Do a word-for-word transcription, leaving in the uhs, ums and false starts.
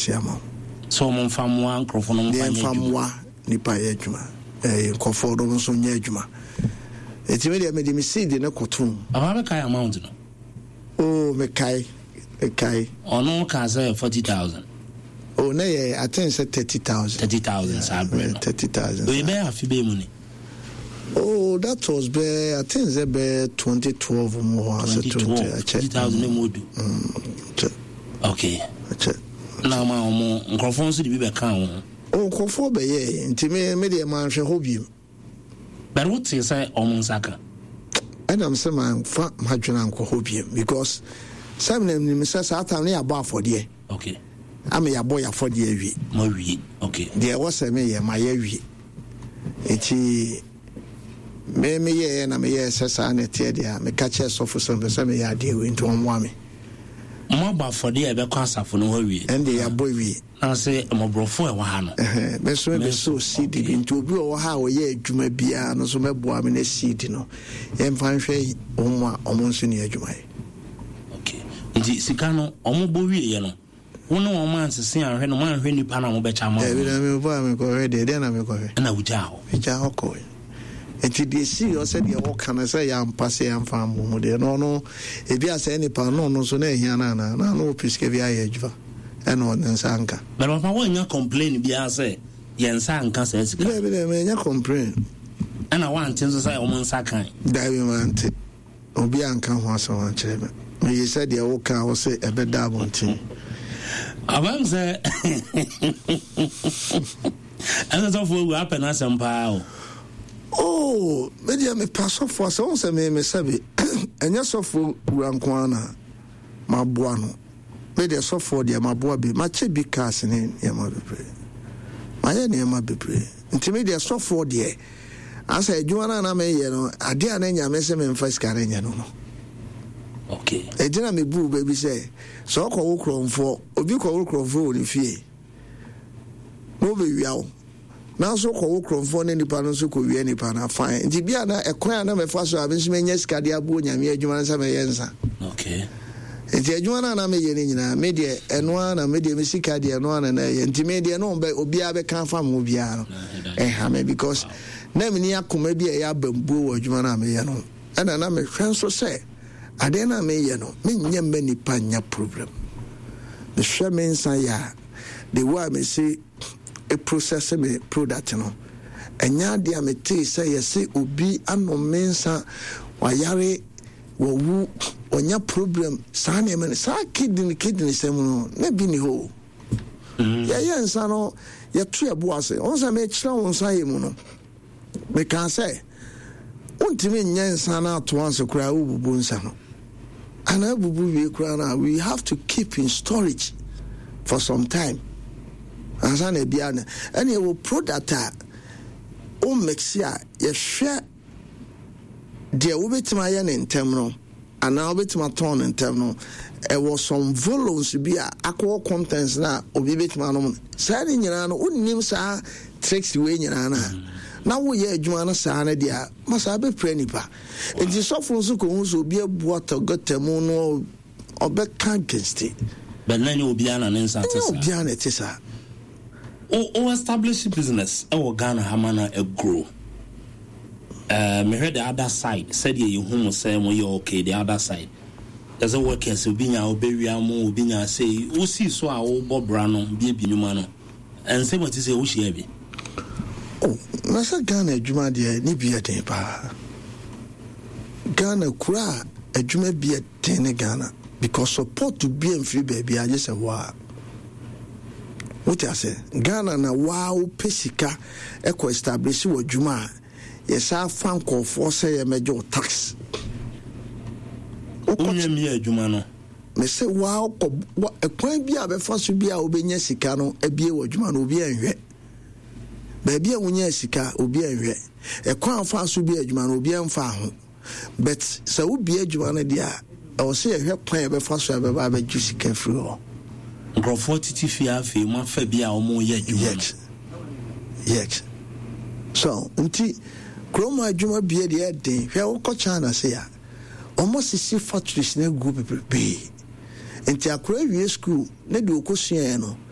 ama so mo famwa nkrofo no famwa nipa ye adwuma eh nkofo do nso nya adwuma etime de me de me seed ne kotum aba be kai amount no oh me kai me kai ono ka say forty thousand oh no yeah I think say thirty thousand thirty thousand sabre no thirty thousand we be afi be mu ni oh that was be I think say be twenty twelve more so twenty thirty thousand mo do okay na ma omo nkrofo nso de bi be kan ho oh nkrofo be ye ntime me de ma hwe hobiem but what say omo nsaka and I'm saying man fa madwena nko hobiem because some name me say satan na yabo afode okay am yabo ya afode awie mo wie okay there was me ye ma ya wie eti me me ye na me ye sesa na tie dia me ka che sofo so me say me ya de we nto mo ame mo ba afode e be kwa asafo no ho wie and they yabo wie na say mo brofo e wa ha no eh me so me so seed bi nto obi o ha o ye adwuma bia no so meboa me na seed no ye mfa hwe omo omo nso ni adwuma e okay ndi sika no omo bo wie ye no wonu wo man sese anhwe no man hwe nipa na mo be cha ma eh bi na me bo me ko ready dey na me ko hwe na wuja ho ja ho ko enti de si o se de wo kana se ya mpase ya mfa mo de no no e bia se nipa no no so na ehia na na na no piske bia ya adwuma eno nsa anka but papa wo nya complain bia se ye nsa anka se sika bi bi me nya complain ana wa antin so say o mo nsa kan dai bi man te obi anka ho aso wan kire me me ye se de wo ka wo se e be da bontin abam se ana so fo we happen asempa oh me dia me pass off for so se me me sabe enya so fo ranko ana maboa no me dia so fo dia maboa bi ma che bi cars ne ya ma bebre ma ye ne ma bebre nti me dia so fo dia asa edwuma na me ye no ade ana nya me se me mfa skare nya no no okay edina me bu baby say so ko wo kromfo obi ko wo kromfo wo ni fie no be wiawo na so ko wo kromfo ne nipa no so ko wie nipa na fine nti bia na ekwan na me fa so abinso me nya skade abu nyame adwuma na sa me ye nsa okay nti adwuma na na me ye ni nyina me de eno na me de me sika de eno na na ye nti me de no be obi a be kan fa mo bia no eh ha me because na me ni akoma bia ya bambuo wo adwuma na me ye no ana na me hwen so say ade na me ye no me nya me nipa nya problem the shaman say ya the way me say a process me product no enya de me te say ye say obi anomensa wayare wo wu onya problem sa na me sa kidney kidney sem no na bi ni ho ya ya nsa no ya tu ya bo ase on sa me kira won sa ye mu no me kan say untimi nya nsa na to anse kura ububu nsa no ana bubu we kura na we have to keep in storage for some time ansa na bia na any wo product a o mixia ye hwe de wo betima ye ne ntem no ana wo betima ton ntem no e was some volumes bi a akọ contents na obi betima no sa ni nyina no unnim sa tricks we nyina na na wo ye adwuma na sa na dia masa be pre nipa enti sofo nso ko hu so obi abu atagotemu no obeka against but na ni obi ana ne nsa tesa obi ana tesa o o establish business e wo Ghana hamana e grow uh me heard the other side said you hu say mo you okay the other side there's a workers obi nya obi am obi nya say wo si so a wo bobra no bia binuma no and say what say wo hia bi oh nasa Ghana adwuma de ni bia den pa Ghana kura adwuma bia den ne Ghana because support to be in free baby I just say wow what I say Ghana na wow pesika e ko establish wo adwuma yes a fan ko for say ye mejo tax onye mi adwuma no me say wow ko ekwan bia be fa so bia obenya sika no ebie wo adwuma no obi anhwe baby awunya sika obi anhwe ekwan fa so bia adwuma no obi anfa ho but say obi adwuma no dia o say ehwe kwan be fa so be ba be ju sika free ho grofo titi fia fe mo fa bia o mo ye adwuma yes yes so nti kroma adwuma bia de den hwe wo ko China say ya almost sixty factories na group be nti akora wie school na de okosua no